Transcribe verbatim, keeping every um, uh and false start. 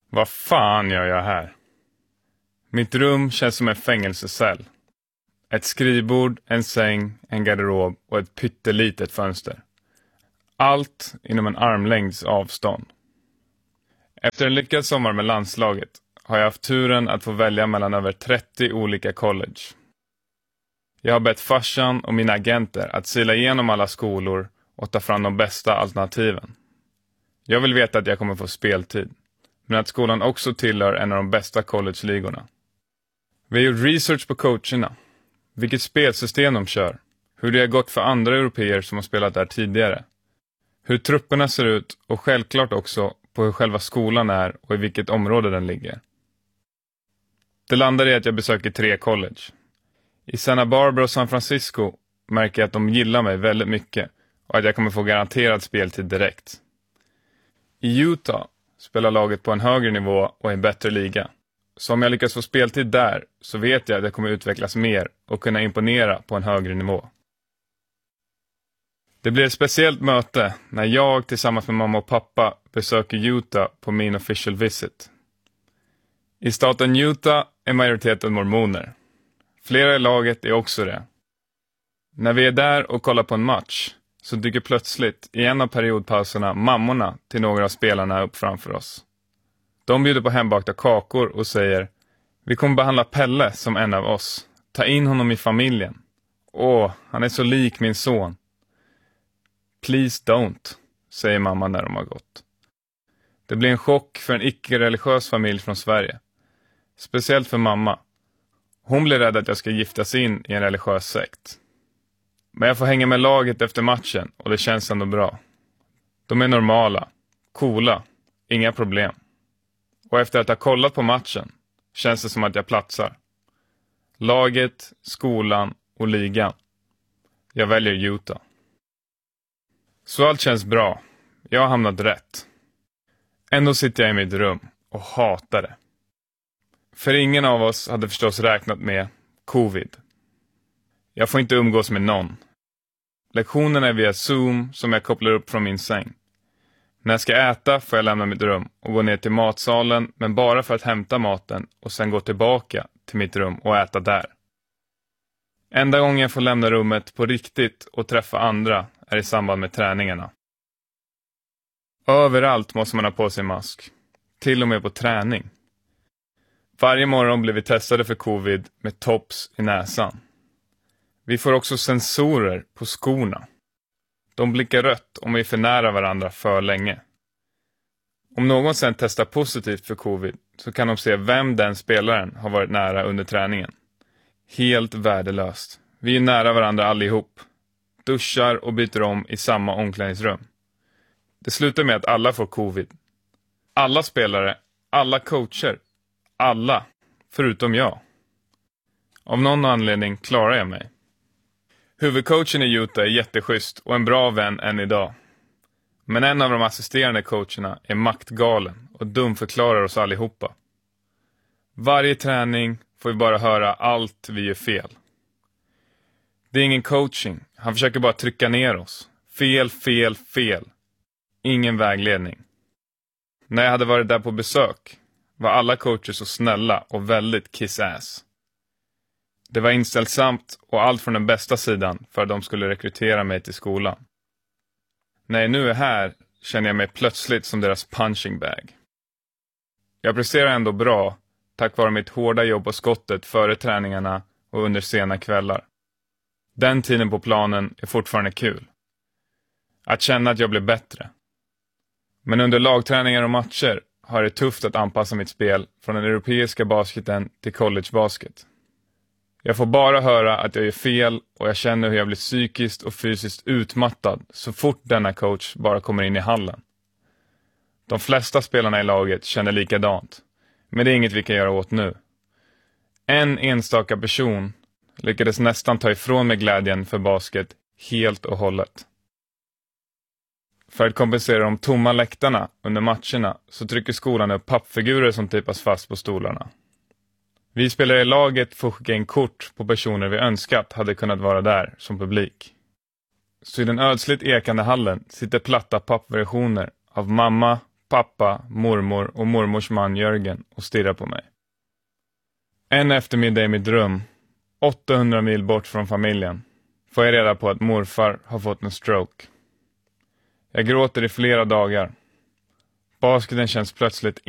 Vad fan gör jag här? Mitt rum känns som en fängelsecell. Ett skrivbord, en säng, en garderob och ett pyttelitet fönster. Allt inom en armlängds avstånd. Efter en lyckad sommar med landslaget har jag haft turen att få välja mellan över trettio olika college. Jag har bett farsan och mina agenter att sila igenom alla skolor och ta fram de bästa alternativen. Jag vill veta att jag kommer få speltid, men att skolan också tillhör en av de bästa college-ligorna. Vi har gjort research på coacherna, vilket spelsystem de kör, hur det har gått för andra europeer som har spelat där tidigare, hur trupperna ser ut och självklart också på hur själva skolan är och i vilket område den ligger. Det landar i att jag besöker tre college. I Santa Barbara och San Francisco märker jag att de gillar mig väldigt mycket och att jag kommer få garanterad speltid direkt. I Utah spelar laget på en högre nivå och en bättre liga. Så om jag lyckas få speltid där så vet jag att jag kommer utvecklas mer och kunna imponera på en högre nivå. Det blir ett speciellt möte när jag tillsammans med mamma och pappa besöker Utah på min official visit. I staten Utah är majoriteten mormoner. Flera i laget är också det. När vi är där och kollar på en match så dyker plötsligt i en av periodpauserna mammorna till några av spelarna upp framför oss. De bjuder på hembakta kakor och säger: vi kommer behandla Pelle som en av oss. Ta in honom i familjen. Åh, han är så lik min son. Please don't, säger mamma när de har gått. Det blir en chock för en icke-religiös familj från Sverige. Speciellt för mamma. Hon blir rädd att jag ska giftas in i en religiös sekt. Men jag får hänga med laget efter matchen och det känns ändå bra. De är normala, coola, inga problem. Och efter att ha kollat på matchen känns det som att jag platsar. Laget, skolan och ligan. Jag väljer Utah. Så allt känns bra. Jag har hamnat rätt. Ändå sitter jag i mitt rum och hatar det. För ingen av oss hade förstås räknat med covid. Jag får inte umgås med någon. Lektionerna är via Zoom som jag kopplar upp från min säng. När jag ska äta får jag lämna mitt rum och gå ner till matsalen, men bara för att hämta maten och sen gå tillbaka till mitt rum och äta där. Enda gången jag får lämna rummet på riktigt och träffa andra är i samband med träningarna. Överallt måste man ha på sig mask. Till och med på träning. Varje morgon blir vi testade för covid med tops i näsan. Vi får också sensorer på skorna. De blickar rött om vi är för nära varandra för länge. Om någon sen testar positivt för covid så kan de se vem den spelaren har varit nära under träningen. Helt värdelöst. Vi är nära varandra allihop. Duschar och byter om i samma omklädningsrum. Det slutar med att alla får covid. Alla spelare, alla coacher, alla, förutom jag. Av någon anledning klarar jag mig. Huvudcoachen i Utah är jätteschysst och en bra vän än idag. Men en av de assisterande coacherna är maktgalen och dumförklarar oss allihopa. Varje träning får vi bara höra allt vi gör fel. Det är ingen coaching, han försöker bara trycka ner oss. Fel, fel, fel. Ingen vägledning. När jag hade varit där på besök var alla coacher så snälla och väldigt kiss-ass. Det var inställsamt och allt från den bästa sidan för att de skulle rekrytera mig till skolan. När jag nu är här känner jag mig plötsligt som deras punching bag. Jag presterar ändå bra tack vare mitt hårda jobb på skottet före träningarna och under sena kvällar. Den tiden på planen är fortfarande kul. Att känna att jag blir bättre. Men under lagträningar och matcher har det tufft att anpassa mitt spel från den europeiska basketen till collegebasket. Jag får bara höra att jag gör fel och jag känner hur jag blir psykiskt och fysiskt utmattad så fort denna coach bara kommer in i hallen. De flesta spelarna i laget känner likadant, men det är inget vi kan göra åt nu. En enstaka person lyckades nästan ta ifrån mig glädjen för basket helt och hållet. För att kompensera de tomma läktarna under matcherna så trycker skolan upp pappfigurer som typas fast på stolarna. Vi spelare i laget får skicka in kort på personer vi önskat hade kunnat vara där som publik. Så i den ödsligt ekande hallen sitter platta pappversioner av mamma, pappa, mormor och mormors man Jörgen och stirrar på mig. En eftermiddag i mitt rum, åttahundra mil bort från familjen, får jag reda på att morfar har fått en stroke. Jag gråter i flera dagar. Basketen känns plötsligt